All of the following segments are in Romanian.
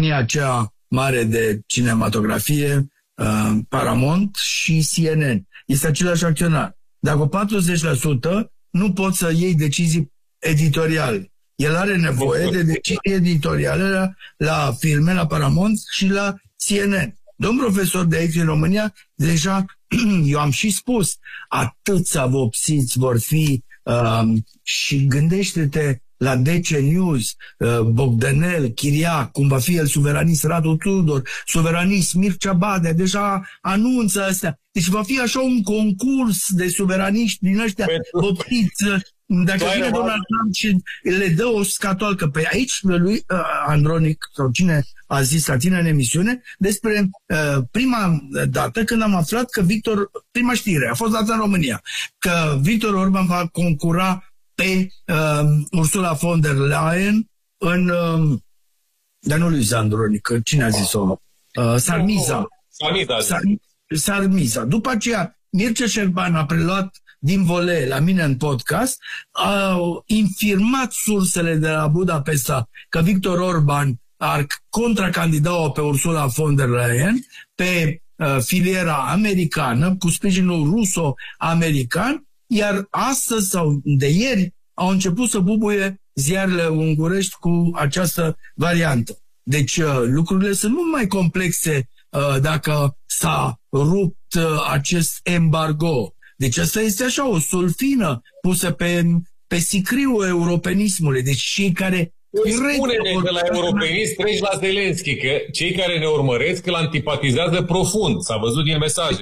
compania aceea mare de cinematografie, Paramount și CNN. Este același acționar. Dacă 40% nu poți să iei decizii editoriale. El are nevoie de decizii editoriale la filme, la Paramount și la CNN. Domn profesor de aici în România, deja eu am și spus, atâția vopsiți vor fi și gândește-te la DC News, Bogdanel, Chiriac, cum va fi el suveranist Radu Tudor, suveranist Mircea Badea, deja anunță astea. Deci va fi așa un concurs de suveraniști din ăștia vopsiți. Dacă vine Donald Trump și le dă o scatoalcă pe aici, lui Andronic, sau cine a zis la tine în emisiune, despre prima dată când am aflat că prima știre, a fost dată în România, că Victor Orban va concura pe Ursula von der Leyen în dar nu lui Andronic, cine a zis-o? Sarmiza. După aceea, Mircea Șerban a preluat din volée la mine în podcast, au infirmat sursele de la Budapesta că Victor Orban ar contracandida-o pe Ursula von der Leyen pe filiera americană, cu sprijinul ruso-american, iar astăzi sau de ieri au început să bubuie ziarele ungurești cu această variantă. Deci lucrurile sunt mult mai complexe dacă s-a rupt acest embargo. Deci asta este așa o sulfină pusă pe sicriul europenismului. Deci cei care... Spune-ne că la europenism treci la Zelenski, că cei care ne urmăresc îl antipatizează profund. S-a văzut din mesaje.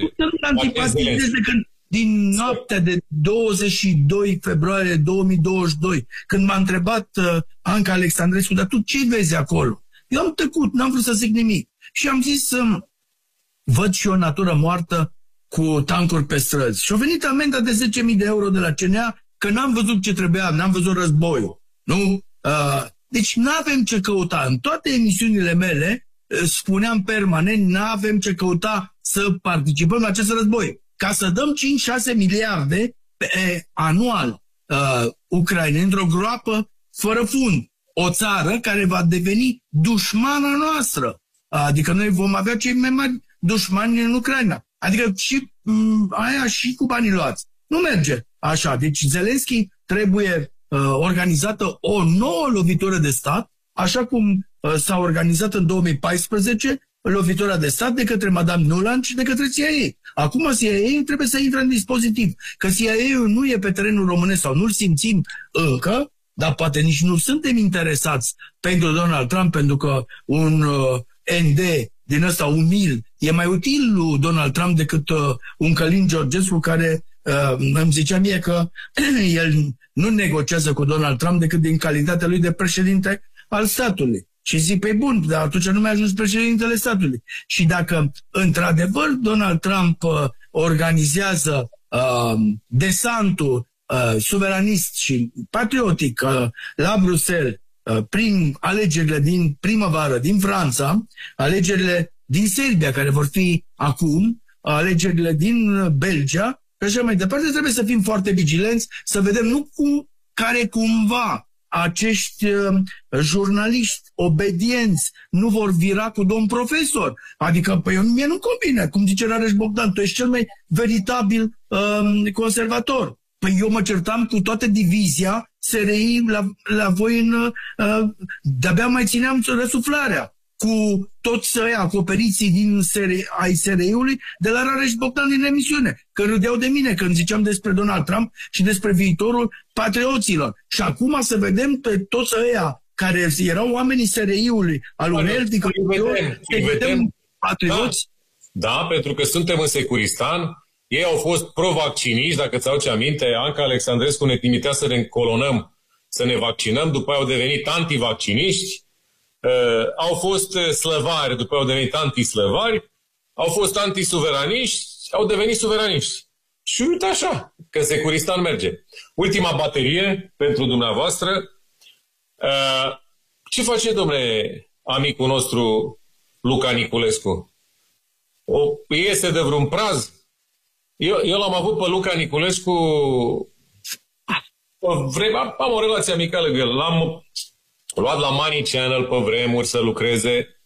Din noaptea de 22 februarie 2022, când m-a întrebat Anca Alexandrescu, dar tu ce vezi acolo? Eu am tăcut, n-am vrut să zic nimic. Și am zis văd și o natură moartă cu tancuri pe străzi. Și a venit amenda de 10.000 de euro de la CNA că n-am văzut ce trebuia, n-am văzut războiul. Nu? Deci n-avem ce căuta. În toate emisiunile mele spuneam permanent, n-avem ce căuta să participăm la acest război. Ca să dăm 5-6 miliarde anual Ucrainei într-o groapă fără fund. O țară care va deveni dușmana noastră. Adică noi vom avea cei mai mari dușmani în Ucraina. Adică și aia și cu banii luați. Nu merge așa. Deci Zelenski trebuie organizată o nouă lovitură de stat, așa cum s-a organizat în 2014 lovitura de stat de către Madame Nuland și de către CIA. Acum CIA trebuie să intre în dispozitiv. Că CIA-ul nu e pe terenul românesc sau nu-l simțim încă, dar poate nici nu suntem interesați pentru Donald Trump, pentru că un ND din ăsta umil e mai util lui Donald Trump decât un Călin Georgescu care îmi zicea mie că el nu negociază cu Donald Trump decât din calitatea lui de președinte al statului. Și zic, pe bun, dar atunci nu mi-a ajuns președintele statului. Și dacă, într-adevăr, Donald Trump organizează desantul suveranist și patriotic la Bruxelles prin alegerile din primăvară din Franța, alegerile din Serbia, care vor fi acum, alegerile din Belgia, și așa mai departe, trebuie să fim foarte vigilenți, să vedem nu care cumva acești jurnaliști obedienți nu vor vira cu domn profesor. Adică, păi, mie nu convine. Cum zice Rareș Bogdan, tu ești cel mai veritabil conservator. Păi eu mă certam cu toată divizia SRI la voi de-abia mai țineam răsuflarea cu toți ăia acoperiții ai SRI-ului de la Rareș Bogdan din emisiune. Că râdeau de mine când ziceam despre Donald Trump și despre viitorul patrioților. Și acum să vedem pe toți ăia care erau oamenii SRI-ului, al unei adică vedem patrioți. Da, pentru că suntem în Securistan. Ei au fost pro-vacciniști, dacă ți aduce aminte. Anca Alexandrescu ne trimitea să ne încolonăm, să ne vaccinăm, după aia au devenit antivacciniști. Au fost slăvari, după au devenit antislăvari, au fost antisuveraniști, au devenit suveraniști. Și uite așa, că Securistan merge. Ultima baterie pentru dumneavoastră. Ce face, domnule, amicul nostru Luca Niculescu? Iese de vreun praz? Eu l-am avut pe Luca Niculescu, am o relație amicală cu el. L-am luat la Money Channel pe vremuri să lucreze